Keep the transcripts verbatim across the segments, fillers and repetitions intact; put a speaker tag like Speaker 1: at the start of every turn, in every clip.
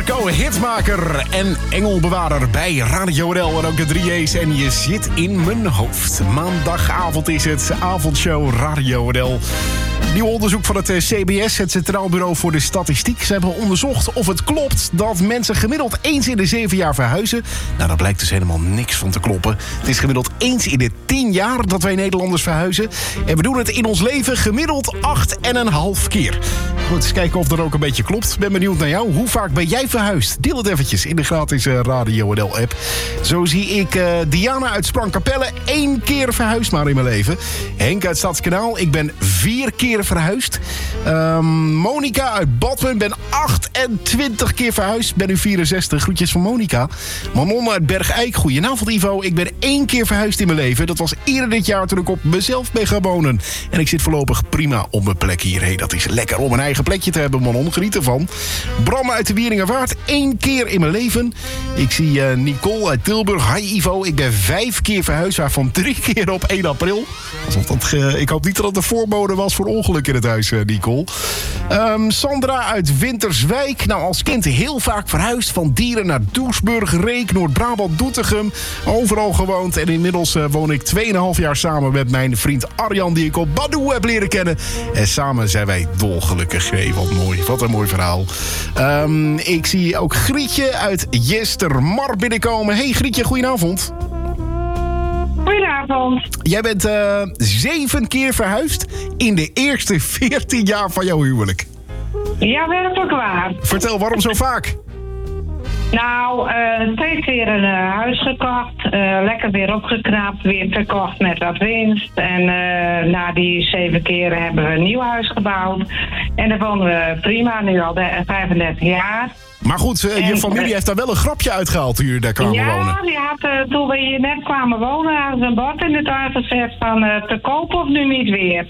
Speaker 1: Marco, hitmaker en engelbewaarder bij Radio N L en ook de drie E's. En je zit in mijn hoofd. Maandagavond is het, avondshow Radio N L. Nieuw onderzoek van het C B S, het Centraal Bureau voor de Statistiek. Ze hebben onderzocht of het klopt dat mensen gemiddeld eens in de zeven jaar verhuizen. Nou, daar blijkt dus helemaal niks van te kloppen. Het is gemiddeld eens in de tien jaar dat wij Nederlanders verhuizen. En we doen het in ons leven gemiddeld acht en een half keer. Goed, eens kijken of dat ook een beetje klopt. Ben benieuwd naar jou. Hoe vaak ben jij verhuisd? Deel het eventjes in de gratis uh, Radio N L-app. Zo zie ik uh, Diana uit Sprangkapelle één keer verhuisd maar in mijn leven. Henk uit Stadskanaal, ik ben vier keer verhuisd. Um, Monica uit Badmen, ben achtentwintig keer verhuisd. Ben nu vierenzestig. Groetjes van Monica. Manon uit Bergijk, goedenavond Ivo. Ik ben één keer verhuisd in mijn leven. Dat was eerder dit jaar toen ik op mezelf ben gaan wonen. En ik zit voorlopig prima op mijn plek hier. Hey, dat is lekker om een eigen plekje te hebben, Manon. Geniet ervan. Bram uit de Wieringerwaard, één keer in mijn leven. Ik zie uh, Nicole uit Tilburg. Hi Ivo, ik ben vijf keer verhuisd, waarvan drie keer op één april. Alsof dat, uh, ik hoop niet dat het de voorbode was voor ongeluk in het huis, uh, Nicole. Um, Sandra uit Winterswijk. Nou, als kind heel vaak verhuisd. Van Dieren naar Doesburg, Reek, Noord-Brabant, Doetinchem. Overal gewoond. En inmiddels uh, woon ik twee en een half jaar samen met mijn vriend Arjan, die ik op Badoo heb leren kennen. En samen zijn wij dolgelukkig. Hey, wat mooi. Wat een mooi verhaal. Um, ik zie ook Grietje uit Jestermar binnenkomen. Hey Grietje, goedenavond.
Speaker 2: Goedenavond.
Speaker 1: Jij bent uh, zeven keer verhuisd in de eerste veertien jaar van jouw huwelijk.
Speaker 2: Ja, werkelijk waar.
Speaker 1: Vertel, waarom zo vaak?
Speaker 2: Nou, uh, steeds weer een uh, huis gekocht. Uh, lekker weer opgeknapt, weer verkocht met wat winst. En uh, na die zeven keren hebben we een nieuw huis gebouwd. En daar wonen we prima, nu al de, vijfendertig jaar.
Speaker 1: Maar goed, uh, je familie heeft daar wel een grapje uitgehaald toen jullie daar kwamen
Speaker 2: ja,
Speaker 1: wonen.
Speaker 2: Ja, die had uh, toen we hier net kwamen wonen, hadden ze een bord in het uitgezet van uh, te kopen of nu niet weer.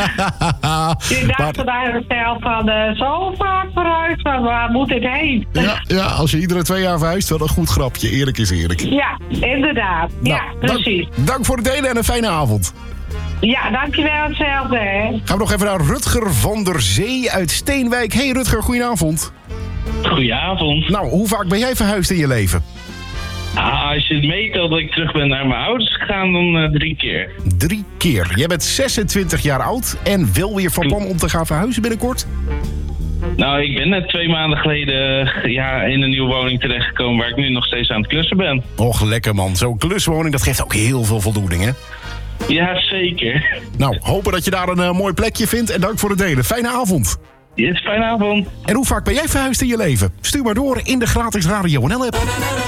Speaker 2: Die dachten bij zichzelf van uh, zo vaak vooruit, van waar moet dit heen?
Speaker 1: Ja, ja, als je iedere twee jaar verhuist, wel een goed grapje. Eerlijk is eerlijk.
Speaker 2: Ja, inderdaad. Nou, ja, precies.
Speaker 1: Dank, dank voor het delen en een fijne avond.
Speaker 2: Ja, dankjewel, hetzelfde. Hè.
Speaker 1: Gaan we nog even naar Rutger van der Zee uit Steenwijk. Hey Rutger, goedenavond.
Speaker 3: Goedenavond.
Speaker 1: Nou, hoe vaak ben jij verhuisd in je leven?
Speaker 3: Ah, als je het meetelt dat ik terug ben naar mijn ouders gegaan, dan uh, drie keer.
Speaker 1: Drie keer. Jij bent zesentwintig jaar oud en wel weer van plan om te gaan verhuizen binnenkort?
Speaker 3: Nou, ik ben net twee maanden geleden uh, ja, in een nieuwe woning terechtgekomen waar ik nu nog steeds aan het klussen ben.
Speaker 1: Och, lekker man. Zo'n kluswoning, dat geeft ook heel veel voldoening, hè?
Speaker 3: Ja, zeker.
Speaker 1: Nou, hopen dat je daar een uh, mooi plekje vindt en dank voor het delen. Fijne avond.
Speaker 3: Yes, fijne avond.
Speaker 1: En hoe vaak ben jij verhuisd in je leven? Stuur maar door in de gratis Radio N L-app.